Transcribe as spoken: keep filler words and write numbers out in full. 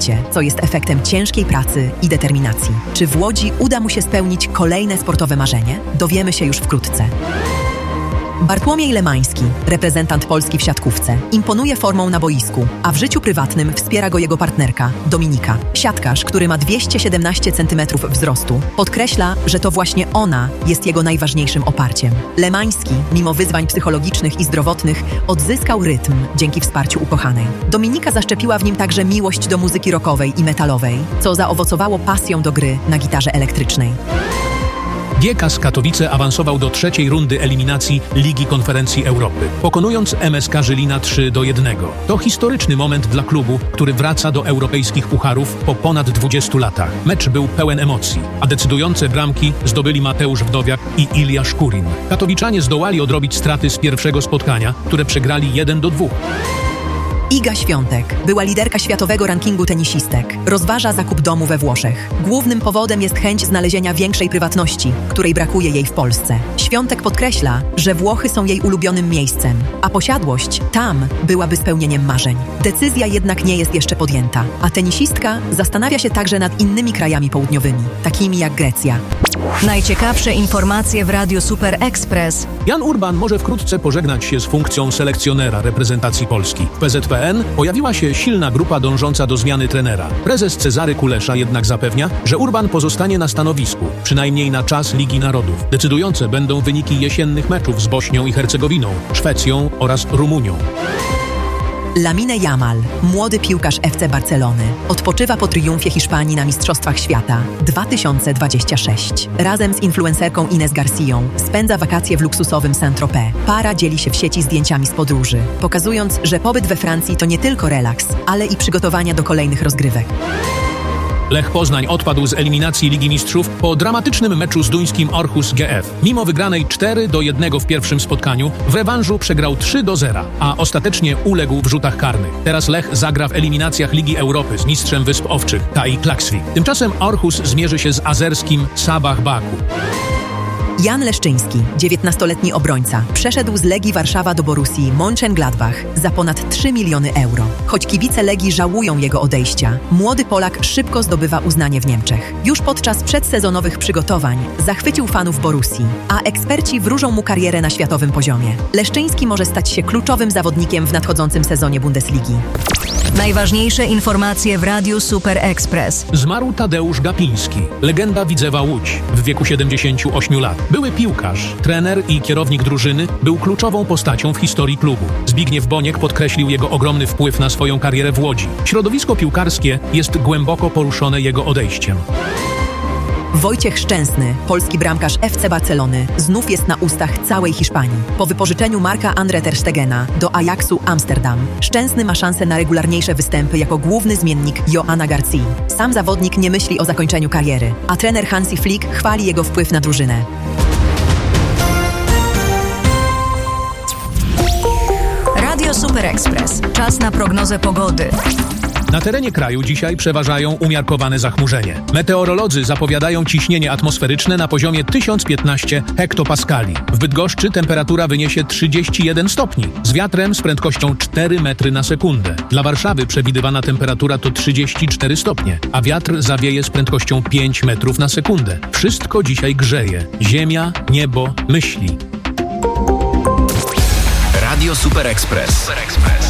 niesamowicie, co jest efektem ciężkiej pracy i determinacji. Czy w Łodzi uda mu się spełnić kolejne sportowe marzenie? Dowiemy się już wkrótce. Bartłomiej Lemański, reprezentant Polski w siatkówce, imponuje formą na boisku, a w życiu prywatnym wspiera go jego partnerka, Dominika. Siatkarz, który ma dwieście siedemnaście centymetrów wzrostu, podkreśla, że to właśnie ona jest jego najważniejszym oparciem. Lemański, mimo wyzwań psychologicznych i zdrowotnych, odzyskał rytm dzięki wsparciu ukochanej. Dominika zaszczepiła w nim także miłość do muzyki rockowej i metalowej, co zaowocowało pasją do gry na gitarze elektrycznej. G K S Katowice awansował do trzeciej rundy eliminacji Ligi Konferencji Europy, pokonując M S K Żylina trzy do jednego. To historyczny moment dla klubu, który wraca do europejskich pucharów po ponad dwudziestu latach. Mecz był pełen emocji, a decydujące bramki zdobyli Mateusz Wdowiak i Ilja Szkurin. Katowiczanie zdołali odrobić straty z pierwszego spotkania, które przegrali jeden do dwóch. Iga Świątek, była liderka światowego rankingu tenisistek, rozważa zakup domu we Włoszech. Głównym powodem jest chęć znalezienia większej prywatności, której brakuje jej w Polsce. Świątek podkreśla, że Włochy są jej ulubionym miejscem, a posiadłość tam byłaby spełnieniem marzeń. Decyzja jednak nie jest jeszcze podjęta, a tenisistka zastanawia się także nad innymi krajami południowymi, takimi jak Grecja. Najciekawsze informacje w Radiu Super Express. Jan Urban może wkrótce pożegnać się z funkcją selekcjonera reprezentacji Polski. W P Z P N pojawiła się silna grupa dążąca do zmiany trenera. Prezes Cezary Kulesza jednak zapewnia, że Urban pozostanie na stanowisku, przynajmniej na czas Ligi Narodów. Decydujące będą wyniki jesiennych meczów z Bośnią i Hercegowiną, Szwecją oraz Rumunią. Lamine Yamal, młody piłkarz F C Barcelony, odpoczywa po triumfie Hiszpanii na Mistrzostwach Świata dwa tysiące dwudziestym szóstym. Razem z influencerką Ines Garcją spędza wakacje w luksusowym Saint-Tropez. Para dzieli się w sieci zdjęciami z podróży, pokazując, że pobyt we Francji to nie tylko relaks, ale i przygotowania do kolejnych rozgrywek. Lech Poznań odpadł z eliminacji Ligi Mistrzów po dramatycznym meczu z duńskim Aarhus G F. Mimo wygranej cztery do jednego w pierwszym spotkaniu, w rewanżu przegrał trzy do zera, a ostatecznie uległ w rzutach karnych. Teraz Lech zagra w eliminacjach Ligi Europy z mistrzem Wysp Owczych, Kai Klaksvik. Tymczasem Aarhus zmierzy się z azerskim Sabah Baku. Jan Leszczyński, dziewiętnastoletni obrońca, przeszedł z Legii Warszawa do Borussii Mönchengladbach za ponad trzy miliony euro. Choć kibice Legii żałują jego odejścia, młody Polak szybko zdobywa uznanie w Niemczech. Już podczas przedsezonowych przygotowań zachwycił fanów Borussii, a eksperci wróżą mu karierę na światowym poziomie. Leszczyński może stać się kluczowym zawodnikiem w nadchodzącym sezonie Bundesligi. Najważniejsze informacje w Radiu Super Express. Zmarł Tadeusz Gapiński, legenda Widzewa Łódź, w wieku siedemdziesięciu ośmiu lat. Były piłkarz, trener i kierownik drużyny, był kluczową postacią w historii klubu. Zbigniew Boniek podkreślił jego ogromny wpływ na swoją karierę w Łodzi. Środowisko piłkarskie jest głęboko poruszone jego odejściem. Wojciech Szczęsny, polski bramkarz F C Barcelony, znów jest na ustach całej Hiszpanii. Po wypożyczeniu Marka Andre ter Stegena do Ajaxu Amsterdam, Szczęsny ma szansę na regularniejsze występy jako główny zmiennik Joana Garcii. Sam zawodnik nie myśli o zakończeniu kariery, a trener Hansi Flick chwali jego wpływ na drużynę. Radio Super Express. Czas na prognozę pogody. Na terenie kraju dzisiaj przeważają umiarkowane zachmurzenie. Meteorolodzy zapowiadają ciśnienie atmosferyczne na poziomie tysiąc piętnaście hektopaskali. W Bydgoszczy temperatura wyniesie trzydzieści jeden stopni, z wiatrem z prędkością cztery metry na sekundę. Dla Warszawy przewidywana temperatura to trzydzieści cztery stopnie, a wiatr zawieje z prędkością pięć metrów na sekundę. Wszystko dzisiaj grzeje. Ziemia, niebo, myśli. Radio Super Express. Super Express.